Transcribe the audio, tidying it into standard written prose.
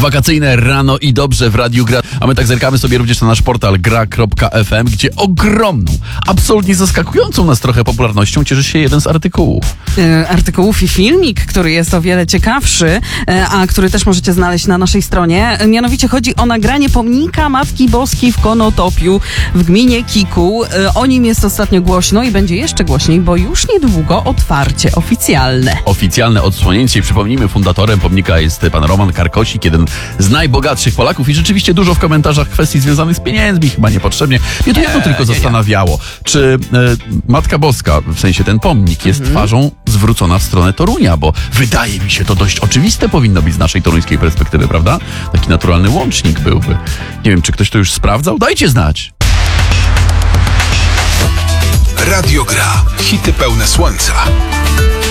Wakacyjne rano i dobrze w Radiu Gra. A my tak zerkamy sobie również na nasz portal gra.fm, gdzie ogromną, absolutnie zaskakującą nas trochę popularnością cieszy się jeden z artykułów. Artykułów i filmik, który jest o wiele ciekawszy, a który też możecie znaleźć na naszej stronie. Mianowicie chodzi o nagranie pomnika Matki Boskiej w Konotopiu w gminie Kikuł. O nim jest ostatnio głośno i będzie jeszcze głośniej, bo już niedługo otwarcie oficjalne. Oficjalne odsłonięcie. I przypomnijmy, fundatorem pomnika jest pan Roman Karkosik, jeden z najbogatszych Polaków i rzeczywiście dużo w komentarzach kwestii związanych z pieniędzmi, chyba niepotrzebnie. Mnie to jedno tylko zastanawiało, czy Matka Boska, w sensie ten pomnik, jest twarzą zwrócona w stronę Torunia, bo wydaje mi się to dość oczywiste powinno być z naszej toruńskiej perspektywy, prawda? Taki naturalny łącznik byłby. Nie wiem, czy ktoś to już sprawdzał? Dajcie znać! Radio Gra. Hity pełne słońca.